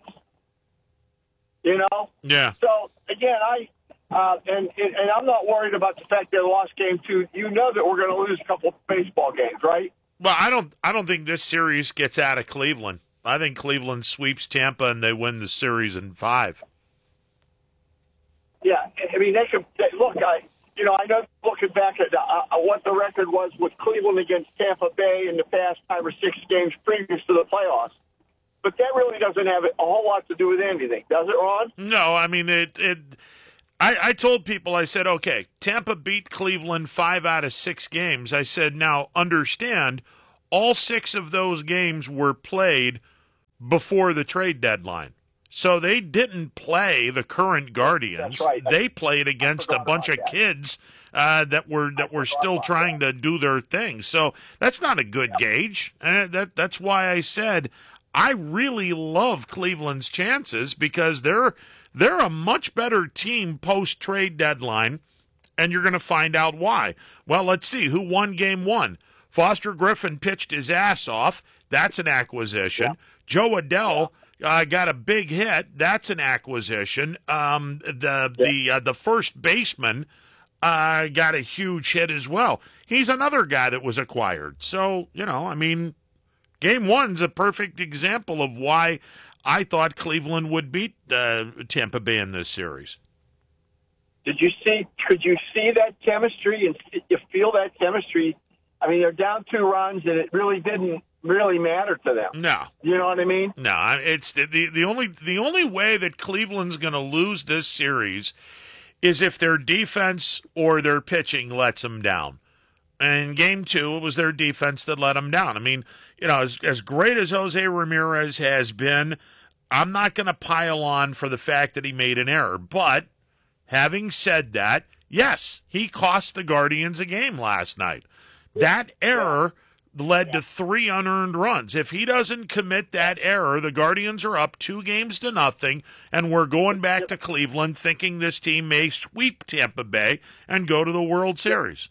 You know? Yeah. So again, I. Uh, and, and I'm not worried about the fact they lost game two. You know that we're going to lose a couple of baseball games, right? Well, I don't. I don't think this series gets out of Cleveland. I think Cleveland sweeps Tampa and they win the series in five. Yeah, I mean, they can they, look. I, you know, I know looking back at uh, what the record was with Cleveland against Tampa Bay in the past five or six games previous to the playoffs, but that really doesn't have a whole lot to do with anything, does it, Ron? No, I mean it. it I, I told people, I said, okay, Tampa beat Cleveland five out of six games. I said, now understand, all six of those games were played before the trade deadline. So they didn't play the current Guardians. That's right. They played against a bunch of that. kids uh, that were that were still trying to do their thing. So that's not a good gauge. Uh, that that's why I said I really love Cleveland's chances because they're they're a much better team post trade deadline, and you're going to find out why. Well, let's see who won game one. Foster Griffin pitched his ass off. That's an acquisition. Yeah. Joe Adell. Uh, got a big hit. That's an acquisition. Um, the yeah. the uh, the first baseman uh, got a huge hit as well. He's another guy that was acquired. So, you know, I mean, game one's a perfect example of why I thought Cleveland would beat uh, Tampa Bay in this series. Did you see? Could you see that chemistry and see, you feel that chemistry? I mean, they're down two runs, and it really didn't really matter to them. No, you know what I mean? No, it's the the, the only the only way that Cleveland's going to lose this series is if their defense or their pitching lets them down. And in game two, it was their defense that let them down. I mean, you know, as as great as Jose Ramirez has been, I'm not going to pile on for the fact that he made an error. But having said that, yes, he cost the Guardians a game last night. That error led to three unearned runs. If he doesn't commit that error, the Guardians are up two games to nothing, and we're going back to Cleveland thinking this team may sweep Tampa Bay and go to the World Series.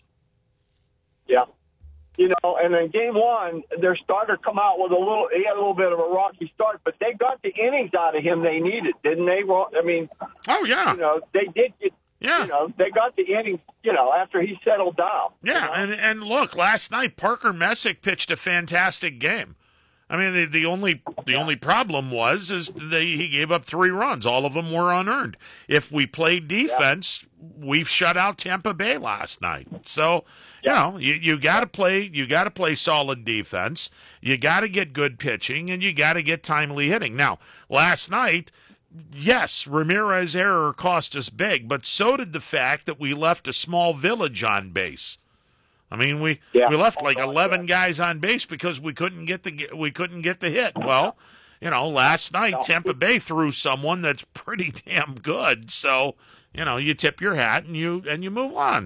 Yeah. You know, and in game one, their starter come out with a little, he had a little bit of a rocky start, but they got the innings out of him they needed, didn't they? I mean, oh, yeah. You know, they did get, yeah. You know, they got the innings, you know, after he settled down. Yeah, you know? and and look, last night Parker Messick pitched a fantastic game. I mean, the, the only the only problem was is they, he gave up three runs. All of them were unearned. If we played defense, yeah. we've shut out Tampa Bay last night. So you yeah. know, you you got to play you got to play solid defense. You got to get good pitching, and you got to get timely hitting. Now, last night. Yes, Ramirez's error cost us big, but so did the fact that we left a small village on base. I mean, we yeah. we left like eleven guys on base because we couldn't get the we couldn't get the hit. Well, you know, last night Tampa Bay threw someone that's pretty damn good. So, you know, you tip your hat and you and you move on.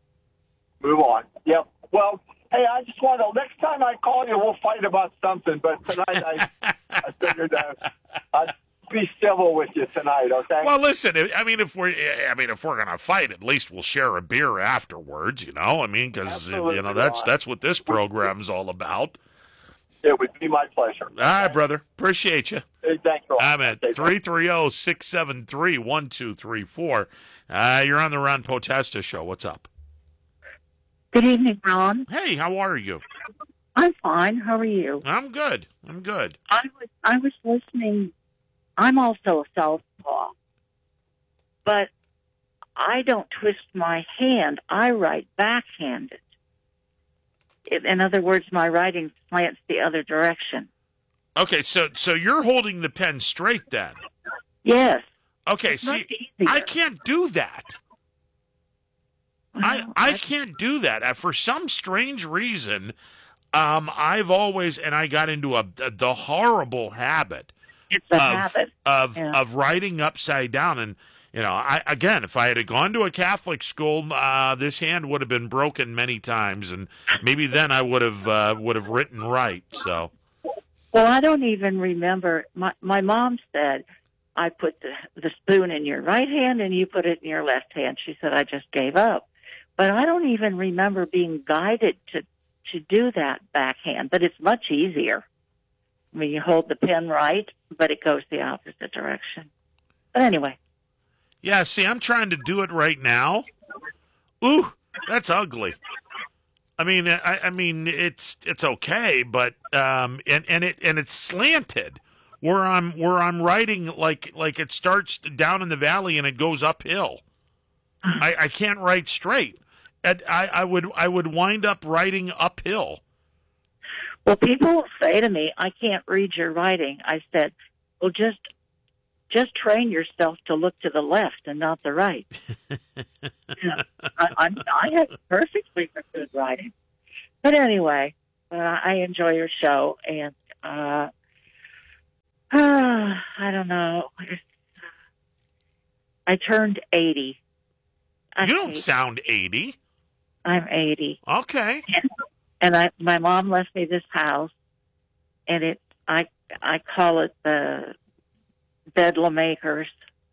Move on. Yep. Well, hey, I just want to. Next time I call you, we'll fight about something. But tonight, I I figured uh, I'd be civil with you tonight, okay? Well, listen, I mean, if we're, I mean, if we're gonna fight, at least we'll share a beer afterwards, you know. I mean, because you know that's that's what this program's all about. It would be my pleasure. All right, brother, appreciate you. Hey, thanks, Ron. I'm at three three zero six seven three one two three four. Uh, you're on the Ron Potesta show. What's up? Good evening, Ron. Hey, how are you? I'm fine. How are you? I'm good. I'm good. I was I was listening. I'm also a southpaw, but I don't twist my hand. I write backhanded. In other words, my writing slants the other direction. Okay, so so you're holding the pen straight then? Yes. Okay, it's see, I can't do that. Well, I I can't do that. Uh, for some strange reason, um, I've always, and I got into a, a the horrible habit It's a of habit. of, Yeah. of writing upside down. And, you know, I again, if I had gone to a Catholic school, uh, this hand would have been broken many times, and maybe then I would have uh, would have written right. So, Well, I don't even remember. My my mom said, I put the, the spoon in your right hand and you put it in your left hand. She said, I just gave up. But I don't even remember being guided to, to do that backhand, but it's much easier. I mean, you hold the pen right, but it goes the opposite direction. But anyway. yeah, see, I'm trying to do it right now. Ooh, that's ugly. I mean, I, I mean, it's it's okay, but um, and and it and it's slanted where I'm where I'm writing like like it starts down in the valley and it goes uphill. I, I can't write straight. And I, I would I would wind up writing uphill. Well, people say to me, I can't read your writing. I said, well, just just train yourself to look to the left and not the right. Yeah, I, I'm, I have perfectly good writing. But anyway, uh, I enjoy your show, and uh, uh, I don't know. I turned eighty. I You don't hate- sound eighty. I'm eighty. Okay. And, and I, my mom left me this house, and it, I, I call it the Bedlam Acres.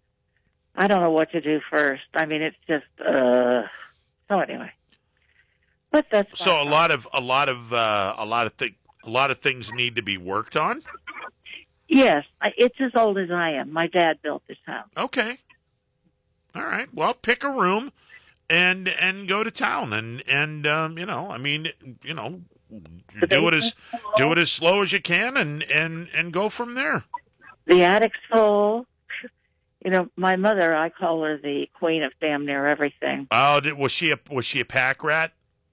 I don't know what to do first. I mean, it's just, uh, so anyway. But that's So a lot of a lot of uh, a lot of thi- a lot of things need to be worked on. Yes, I, it's as old as I am. My dad built this house. Okay. All right. Well, pick a room and and go to town and and um, you know, I mean, you know, do it as do it as slow as you can and and and go from there. The attic's full. You know, my mother, I call her the queen of damn near everything. Oh, did, was she a was she a pack rat?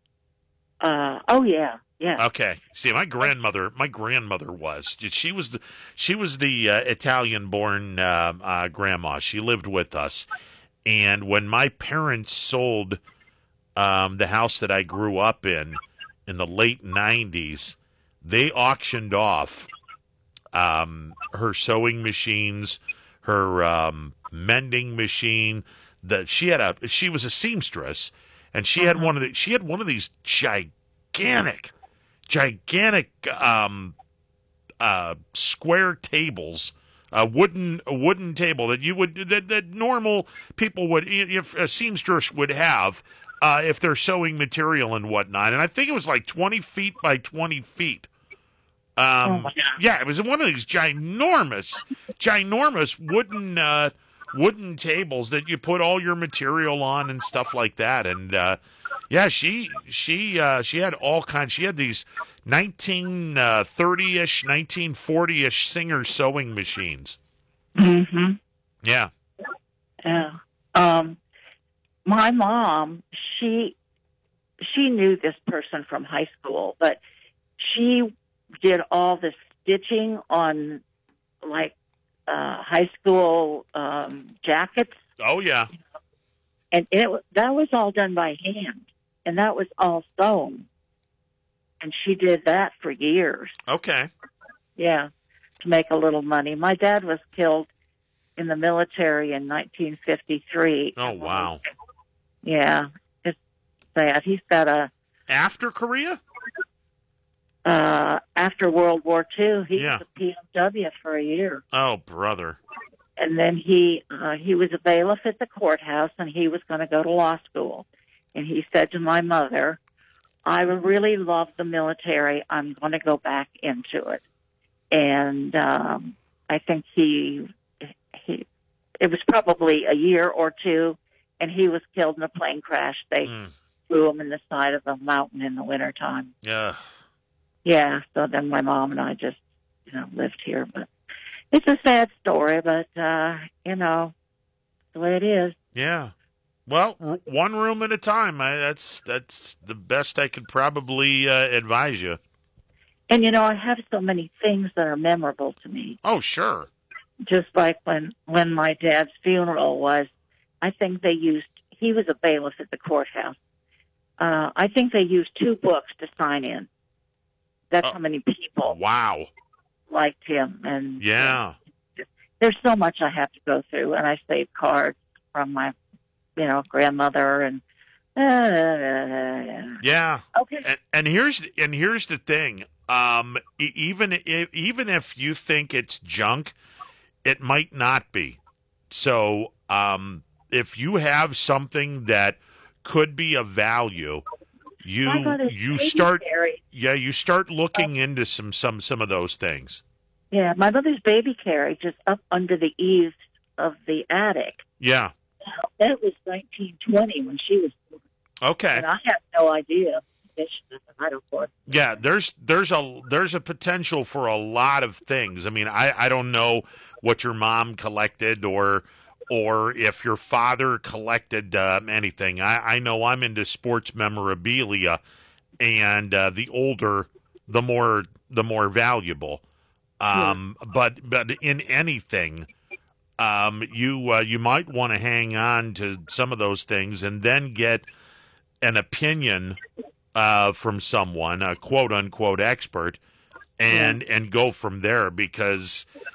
Uh, oh yeah, yeah. Okay. See, my grandmother, my grandmother was. She was the she was the uh, Italian-born uh, uh, grandma. She lived with us, and when my parents sold um, the house that I grew up in in the late nineties, they auctioned off um, her sewing machines, her um, mending machine. That she had a she was a seamstress. And she had one of the, she had one of these gigantic, gigantic um, uh, square tables, a wooden a wooden table that you would that, that normal people would, if a seamstress would have, uh, if they're sewing material and whatnot. And I think it was like twenty feet by twenty feet. Um, yeah, it was one of these ginormous, ginormous wooden. Uh, wooden tables that you put all your material on and stuff like that. And uh yeah, she she uh she had all kinds. She had these nineteen thirty-ish, nineteen forty-ish Singer sewing machines. Mm-hmm. Yeah. Yeah. Um, my mom, she she knew this person from high school, but she did all the stitching on like uh, high school um, jackets. Oh yeah. And it wa- that was all done by hand, and that was all sewn. And she did that for years. Okay. Yeah, to make a little money. My dad was killed in the military in nineteen fifty-three. Oh wow. Yeah, it's sad. He's got a after Korea. Uh, after World War Two, he Yeah. was a P O W for a year. Oh brother. And then he uh, he was a bailiff at the courthouse, and he was going to go to law school. And he said to my mother, I really love the military. I'm going to go back into it. And um, I think he, he, it was probably a year or two, and he was killed in a plane crash. They Mm. threw him in the side of a mountain in the wintertime. Yeah. Yeah, so then my mom and I just, you know, lived here. But it's a sad story, but, uh, you know, the way it is. Yeah. Well, r- one room at a time. I, that's that's the best I could probably uh, advise you. And, you know, I have so many things that are memorable to me. Oh, sure. Just like when, when my dad's funeral was, I think they used, he was a bailiff at the courthouse. Uh, I think they used two books to sign in. That's how many people Wow. liked him. And Yeah. there's so much I have to go through, and I save cards from my, you know, grandmother and. Uh, Yeah. Okay. And, and here's and here's the thing. Um, e- even if, even if you think it's junk, it might not be. So, um, if you have something that could be of value, you My mother's you baby start carriage. yeah you start looking into some some some of those things. Yeah, my mother's baby carriage is up under the eaves of the attic. Yeah. That was nineteen twenty when she was born. Okay. And I have no idea. I don't know. Yeah, there's there's a there's a potential for a lot of things. I mean, I, I don't know what your mom collected or or if your father collected uh, anything. I, I know I'm into sports memorabilia, and uh, the older, the more the more valuable. Um, yeah. But but in anything, um, you uh, you might want to hang on to some of those things and then get an opinion uh, from someone, a quote unquote expert, and yeah. and go from there, because